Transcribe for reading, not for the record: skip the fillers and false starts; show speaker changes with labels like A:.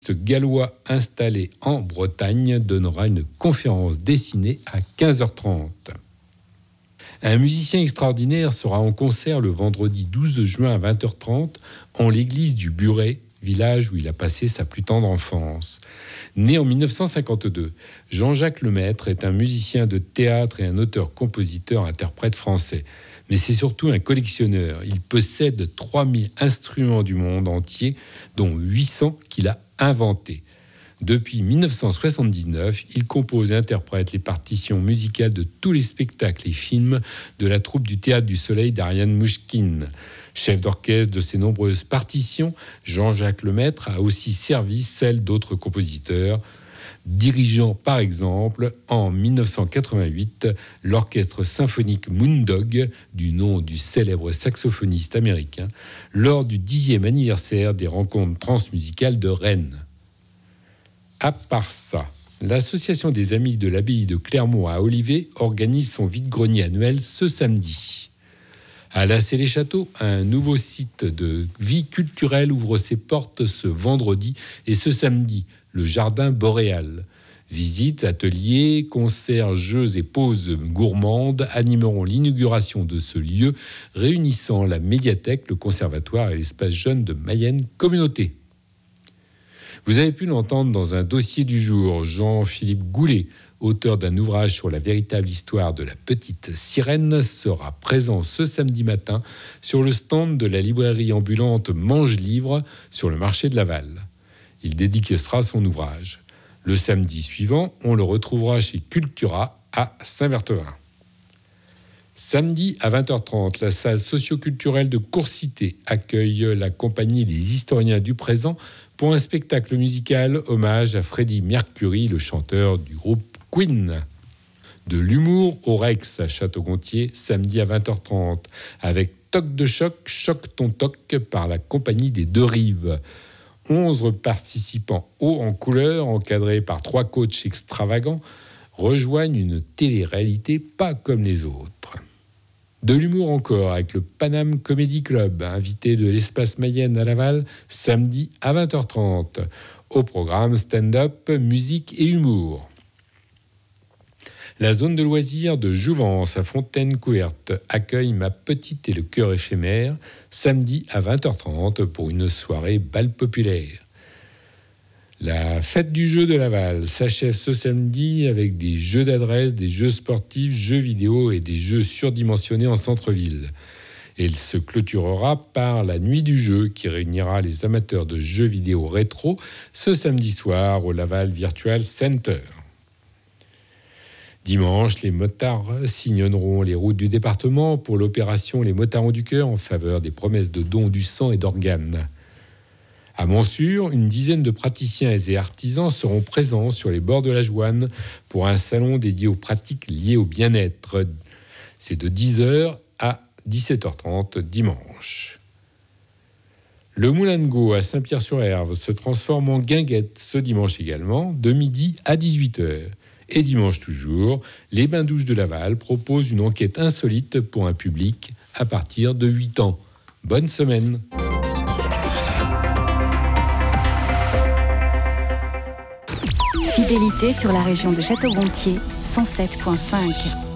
A: gallois installé en Bretagne donnera une conférence dessinée à 15h30. Un musicien extraordinaire sera en concert le vendredi 12 juin à 20h30 en l'église du Buret, village où il a passé sa plus tendre enfance. Né en 1952, Jean-Jacques Lemaître est un musicien de théâtre et un auteur-compositeur-interprète français. Mais c'est surtout un collectionneur. Il possède 3000 instruments du monde entier, dont 800 qu'il a inventés. Depuis 1979, il compose et interprète les partitions musicales de tous les spectacles et films de la troupe du Théâtre du Soleil d'Ariane Mouchkine. Chef d'orchestre de ces nombreuses partitions, Jean-Jacques Lemaître a aussi servi celles d'autres compositeurs, dirigeant par exemple en 1988 l'orchestre symphonique Moondog, du nom du célèbre saxophoniste américain, lors du 10e anniversaire des rencontres transmusicales de Rennes. À part ça, l'association des Amis de l'Abbaye de Clermont à Olivet organise son vide-grenier annuel ce samedi. À Lassay-les-Châteaux, un nouveau site de vie culturelle ouvre ses portes ce vendredi et ce samedi, le Jardin Boréal. Visites, ateliers, concerts, jeux et pauses gourmandes animeront l'inauguration de ce lieu réunissant la médiathèque, le conservatoire et l'espace jeune de Mayenne Communauté. Vous avez pu l'entendre dans un dossier du jour, Jean-Philippe Goulet, auteur d'un ouvrage sur la véritable histoire de la petite sirène, sera présent ce samedi matin sur le stand de la librairie ambulante Mange Livre sur le marché de Laval. Il dédicacera son ouvrage. Le samedi suivant, on le retrouvera chez Cultura à Saint-Berthevin. Samedi à 20h30, la salle socio-culturelle de Courcité accueille la compagnie Les Historiens du Présent pour un spectacle musical hommage à Freddie Mercury, le chanteur du groupe Queen. De l'humour au Rex à Château-Gontier, samedi à 20h30, avec Toc de choc, choc ton toc par la compagnie des Deux Rives. 11 participants hauts en couleur, encadrés par 3 coachs extravagants, rejoignent une télé-réalité pas comme les autres. De l'humour encore avec le Paname Comedy Club, invité de l'Espace Mayenne à Laval, samedi à 20h30. Au programme stand-up, musique et humour. La zone de loisirs de Jouvence à Fontaine-Couverte accueille Ma Petite et le Cœur éphémère, samedi à 20h30 pour une soirée bal populaire. La fête du jeu de Laval s'achève ce samedi avec des jeux d'adresse, des jeux sportifs, jeux vidéo et des jeux surdimensionnés en centre-ville. Elle se clôturera par la nuit du jeu qui réunira les amateurs de jeux vidéo rétro ce samedi soir au Laval Virtual Center. Dimanche, les motards sillonneront les routes du département pour l'opération Les Motards du Cœur en faveur des promesses de dons du sang et d'organes. À Montsûrs, une dizaine de praticiens et artisans seront présents sur les bords de la Joanne pour un salon dédié aux pratiques liées au bien-être. C'est de 10h à 17h30 dimanche. Le Moulin de Gau à Saint-Pierre-sur-Herve se transforme en guinguette ce dimanche également, de midi à 18h. Et dimanche toujours, les Bains-Douches de Laval proposent une enquête insolite pour un public à partir de 8 ans. Bonne semaine.
B: Fidélité sur la région de Château-Gontier, 107.5.